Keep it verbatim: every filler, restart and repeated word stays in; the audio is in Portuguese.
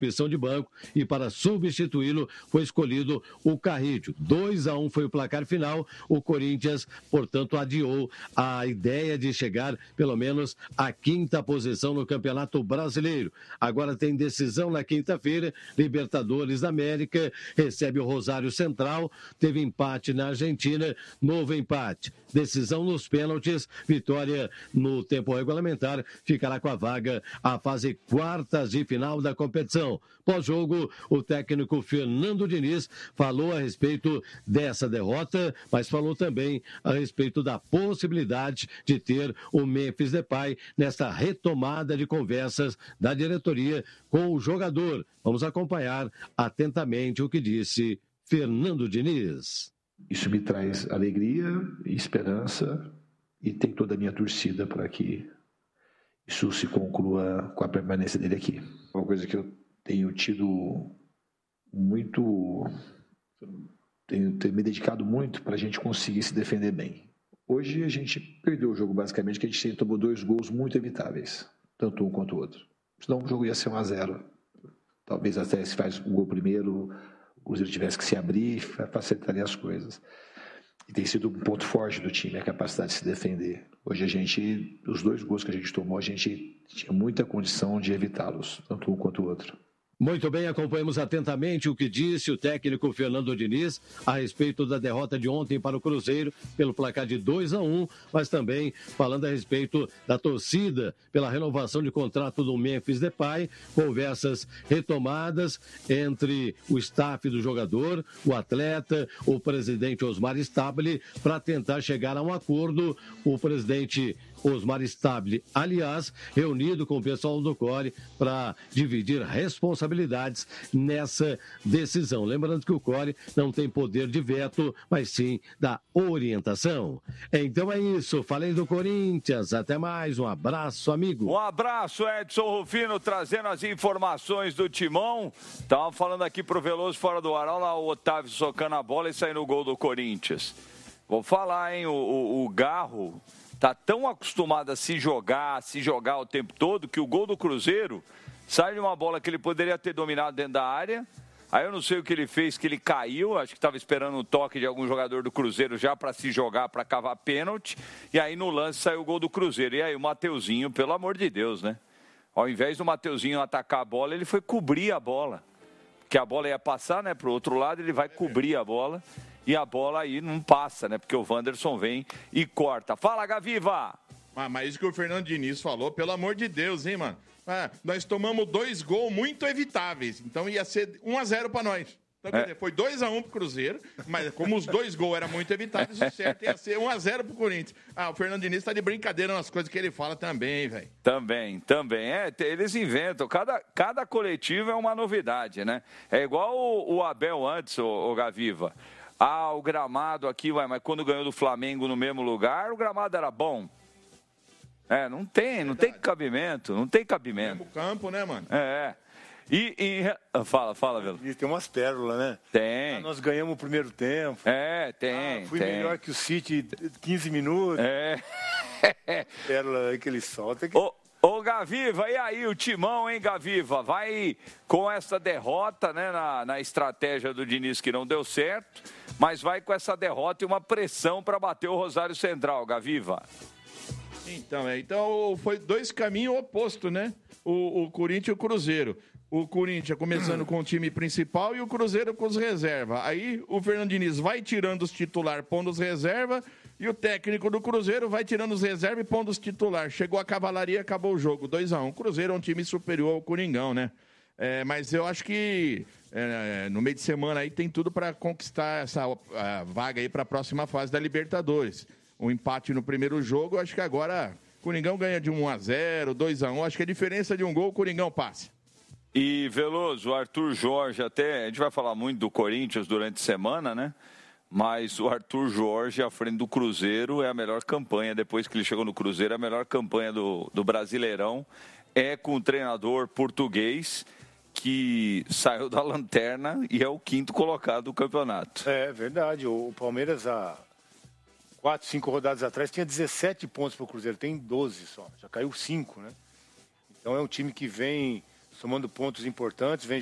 opção de banco e para substituí-lo foi escolhido o Carrillo. dois a um foi o placar final. O Corinthians, portanto, adiou a ideia de chegar pelo menos à quinta posição no Campeonato Brasileiro. Agora tem decisão na quinta-feira, Libertadores da América, recebe o Rosário Central, teve empate na Argentina, novo empate. Decisão nos pênaltis, vitória no tempo regulamentar, ficará com a vaga à fase quartas de final da competição. Pós-jogo, o técnico Fernando Diniz falou a respeito dessa derrota, mas falou também a respeito da possibilidade de ter o Memphis Depay nesta retomada de conversas da diretoria com o jogador. Vamos acompanhar atentamente o que disse Fernando Diniz. Isso me traz alegria e esperança e tem toda a minha torcida para que isso se conclua com a permanência dele aqui. Uma coisa que eu tenho tido muito, tenho, tenho me dedicado muito para a gente conseguir se defender bem. Hoje a gente perdeu o jogo basicamente, que a gente tomou dois gols muito evitáveis, tanto um quanto o outro. Senão o jogo ia ser um a zero. Talvez até se faz um gol primeiro, o Cruzeiro tivesse que se abrir, facilitaria as coisas. E tem sido um ponto forte do time, a capacidade de se defender. Hoje a gente, os dois gols que a gente tomou, a gente tinha muita condição de evitá-los, tanto um quanto o outro. Muito bem, acompanhamos atentamente o que disse o técnico Fernando Diniz a respeito da derrota de ontem para o Cruzeiro pelo placar de dois a um, mas também falando a respeito da torcida pela renovação de contrato do Memphis Depay, conversas retomadas entre o staff do jogador, o atleta, o presidente Osmar Stabile, para tentar chegar a um acordo. O presidente Osmar Stabile, aliás, reunido com o pessoal do Core para dividir responsabilidades nessa decisão. Lembrando que o Core não tem poder de veto, mas sim da orientação. Então é isso, falei do Corinthians, até mais, um abraço, amigo. Um abraço, Edson Rufino, trazendo as informações do Timão. Estava falando aqui pro Veloso fora do ar, olha lá o Otávio socando a bola e saindo o gol do Corinthians. Vou falar, hein, o, o, o Garro tá tão acostumado a se jogar, a se jogar o tempo todo, que o gol do Cruzeiro sai de uma bola que ele poderia ter dominado dentro da área. Aí eu não sei o que ele fez, que ele caiu, acho que estava esperando um toque de algum jogador do Cruzeiro já para se jogar, para cavar pênalti. E aí no lance saiu o gol do Cruzeiro. E aí o Mateuzinho, pelo amor de Deus, né? Ao invés do Mateuzinho atacar a bola, ele foi cobrir a bola. Porque a bola ia passar, né, para o outro lado, ele vai cobrir a bola. E a bola aí não passa, né? Porque o Wanderson vem e corta. Fala, Gaviva! Ah, mas isso que o Fernando Diniz falou, pelo amor de Deus, hein, mano? Ah, nós tomamos dois gols muito evitáveis. Então ia ser um a zero pra nós. Então, quer É. dizer, foi dois a um pro Cruzeiro, mas como os dois gols eram muito evitáveis, o certo ia ser um a zero pro Corinthians. Ah, o Fernando Diniz tá de brincadeira nas coisas que ele fala também, velho. Também, também. É, eles inventam. Cada, cada coletivo é uma novidade, né? É igual o, o Abel antes, o, o Gaviva. Ah, o gramado aqui, vai, mas quando ganhou do Flamengo no mesmo lugar, o gramado era bom. É, não tem, não tem cabimento, não tem cabimento. Mesmo campo, né, mano? É. E, e... Fala, fala, Velo. Tem umas pérolas, né? Tem. Ah, nós ganhamos o primeiro tempo. É, tem, ah, fui tem. melhor que o City quinze minutos. É. Pérola aí que ele solta. Que... Ô, ô, Gaviva, e aí o Timão, hein, Gaviva? Vai com essa derrota, né, na, na estratégia do Diniz que não deu certo, mas vai com essa derrota e uma pressão para bater o Rosário Central, Gaviva. Então, é, então foi dois caminhos opostos, né? O, o Corinthians e o Cruzeiro. O Corinthians começando com o time principal e o Cruzeiro com os reservas. Aí o Fernando Diniz vai tirando os titulares, pondo os reservas, e o técnico do Cruzeiro vai tirando os reservas e pondo os titulares. Chegou a cavalaria, acabou o jogo, dois a um. O Cruzeiro é um time superior ao Coringão, né? É, mas eu acho que é, no meio de semana aí tem tudo para conquistar essa a vaga aí para a próxima fase da Libertadores. Um empate no primeiro jogo, acho que agora o Coringão ganha de um a zero, dois a um. Acho que a diferença de um gol, o Coringão passa. E, Veloso, o Arthur Jorge, até, a gente vai falar muito do Corinthians durante a semana, né? Mas o Arthur Jorge, à frente do Cruzeiro, é a melhor campanha, depois que ele chegou no Cruzeiro, a melhor campanha do, do Brasileirão é com o treinador português que saiu da lanterna e é o quinto colocado do campeonato. É verdade, o Palmeiras há quatro, cinco rodadas atrás tinha dezessete pontos para o Cruzeiro, tem doze só, já caiu cinco, né? Então é um time que vem somando pontos importantes, vem